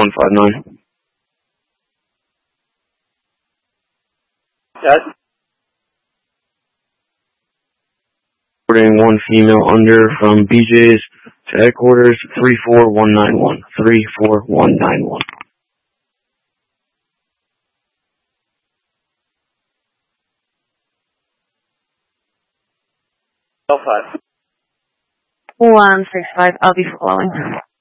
159. Yes. Reporting one female under from BJ's to headquarters 34191. 34191. L5. 165, I'll be following.